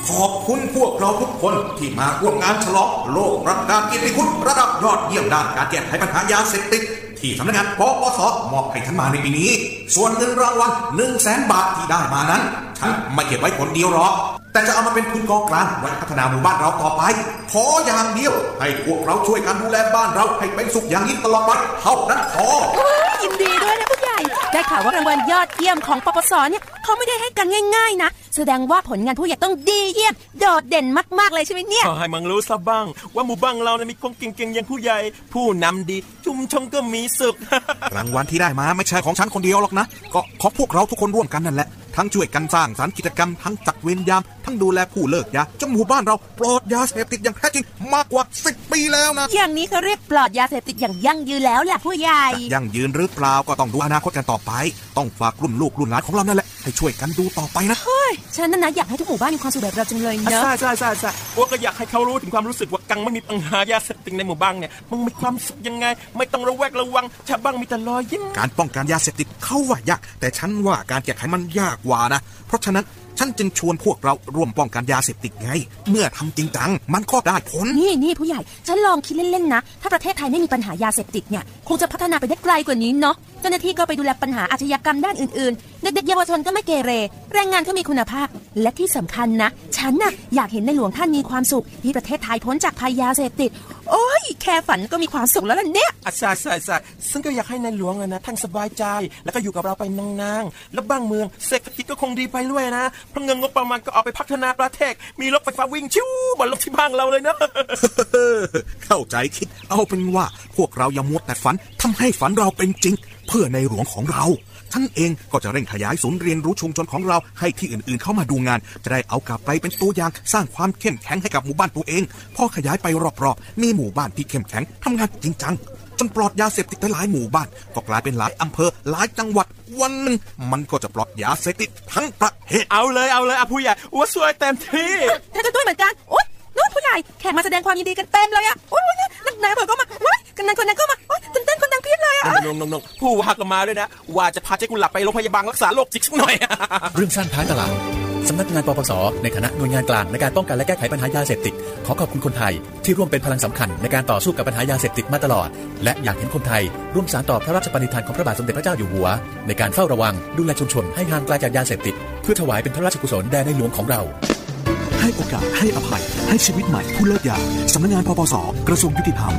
ขอบคุณพวกเราทุกคนที่มาร่วมงานฉลองโลกประกาศเกียรติคุณระดับยอดเยี่ยมด้านการแก้ไขปัญหายาเสพติดที่สำนักงานปปส.มอบให้ฉันมาในปีนี้ส่วนเงินรางวัล 100,000 บาทที่ได้มานั้นฉันไม่เก็บไว้คนเดียวหรอกแต่จะเอามาเป็นทุนกองกลางไว้พัฒนาหมู่บ้านเราต่อไปขออย่างเดียวให้พวกเราช่วยกันดูแลบ้านเราให้เป็นสุขอย่างนี้ตลอดไปเท่านั้นพอยินดีด้วยนะผู้ใหญ่ได้ข่าวว่ารางวัลยอดเยี่ยมของปปส.เนี่ยเขาไม่ได้ให้กันง่ายๆนะแสดงว่าผลงานผู้ใหญ่ต้องดีเยี่ยมโดดเด่นมากๆเลยใช่ไหมเนี่ยขอให้มึงรู้ซะบ้างว่าหมู่บ้านเราเนี่ยมีคนเก่งๆอย่างผู้ใหญ่ผู้นำดีชุมชนก็มีสุขรางวัลที่ได้มาไม่ใช่ของฉันคนเดียวหรอกนะก็ของพวกเราทุกคนร่วมกันนั่นแหละทั้งช่วยกันสร้างสรรค์กิจกรรมทั้งจัดเวรยามทั้งดูแลผู้เลิกยาจนหมู่บ้านเราปลอดยาเสพติดอย่างแท้จริงมากกว่า10 ปีแล้วนะอย่างนี้เขาเรียกปลอดยาเสพติดอย่างยั่งยืนแล้วแหละผู้ใหญ่ยั่งยืนหรือเปล่าก็ต้องดูอนาคตกันต่อไปต้องฝากรุ่นลูกรุ่นหลานของเรานั่นแหละให้ช่วยกันดูต่อไปนะเฮ้ยฉันนั่นนะอยากให้ทุกหมู่บ้านมีความสุขแบบเราจังเลยเนอะใช่ว่าก็อยากให้เขารู้ถึงความรู้สึกว่ากังไม่มีปัญหายาเสพติดในหมู่บ้านเนี่ยมึงมีความสุขยังไงไม่ต้องระแวดระวังชาวบ้านมีแต่รอยยิ้มการป้องกันยาเสพติดเขาว่ายากแต่ฉันว่าการแก้ไขมันยากกว่านะเพราะฉะนั้นฉันจึงชวนพวกเราร่วมป้องกันยาเสพติดไงเมื่อทำจริงจังมันก็ได้ผลนี่ผู้ใหญ่ฉันลองคิดเล่นๆนะถ้าประเทศไทยไม่มีปัญหายาเสพติดเนี่ยคงจะพัฒนาไปได้ไกลกว่านี้เนาะเจ้าหน้าที่ก็ไปดูแลปัญหาอาชญากรรมด้านอื่นๆเด็กๆเยาวชนก็ไม่เกเรแรงงานก็มีคุณภาพและที่สำคัญนะฉันน่ะอยากเห็นในหลวงท่านมีความสุขที่ประเทศไทยพ้นจากภัยยาเสพติดโอ้ยแค่ฝันก็มีความสุขแล้วล่ะเนี่ยใช่ซึ่งก็อยากให้ในหลวงนะท่านสบายใจแล้วก็อยู่กับเราไปนานๆแล้วบ้านเมืองเศรษฐกิจก็คงดีไปด้วยนะเพราะเงินงบประมาณก็เอาไปพัฒนาประเทศมีรถไฟฟ้าวิ่งชิวบนรถที่บ้านเราเลยนะเข้าใจคิดเอาเป็นว่าพวกเราอย่ามัวแต่ฝันทำให้ฝันเราเป็นจริงเพื่อในหลวงของเราท่านเองก็จะเร่งขยายศูนย์เรียนรู้ชุมชนของเราให้ที่อื่นๆเข้ามาดูงานจะได้เอากลับไปเป็นตัวอย่างสร้างความเข้มแข็งให้กับหมู่บ้านตัวเองพอขยายไปรอบๆมีหมู่บ้านที่เข้มแข็งทำงานจริงจังจนปลอดยาเสพติดไปหลายหมู่บ้านก็กลายเป็นหลายอำเภอหลายจังหวัดวันนึงมันก็จะปลอดยาเสพติดทั้งประเทศเอาเลยผู้ใหญ่ว่าสวยเต็มที่ท่านจะด้วยเหมือนกันโอ๊ยนู้นผู้ใหญ่แขกมาแสดงความยินดีกันเต็มเลยอ่ะโอ๊ยนักไหนบอกก็มาโอ๊ยคนนั้นก็มาโอ๊ยเต้นคนดังเพี้ยนเลยอ่ะน้องผู้ว่าก็มาด้วยนะว่าจะพาเจ๊กุหลาบไปโรงพยาบาลรักษาโรคจิตสักหน่อยเรื่องสั้นท้ายตลาดสำนักงานปปส.ในฐานะหน่วยงานกลางในการป้องกันและแก้ไขปัญหายาเสพติดขอขอบคุณคนไทยที่ร่วมเป็นพลังสำคัญในการต่อสู้กับปัญหายาเสพติดมาตลอดและอยากเห็นคนไทยร่วมสานต่อพระราชปณิธานของพระบาทสมเด็จพระเจ้าอยู่หัวในการเฝ้าระวังดูแลชุมชนให้ห่างไกลจากยาเสพติดเพื่อถวายเป็นพระราชกุศลแด่ในหลวงของเราให้โอกาสให้อภัยให้ชีวิตใหม่ผู้เลิกยาสำนักงานปปส.กระทรวงยุติธรรม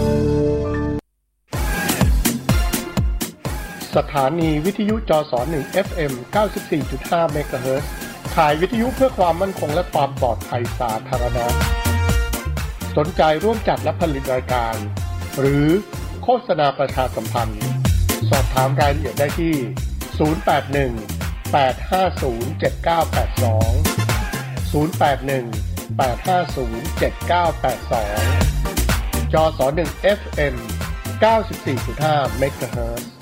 สถานีวิทยุจส1 FM 94.5 เมกะเฮิรตซ์ขายวิทยุเพื่อความมั่นคงและความปลอดภัยสาธารณะสนใจร่วมจัดและผลิตรายการหรือโฆษณาประชาสัมพันธ์สอบถามรายละเอียดได้ที่081 850 7982 081 850 7982 จส1 FM 94.5 เมกะเฮิรตซ์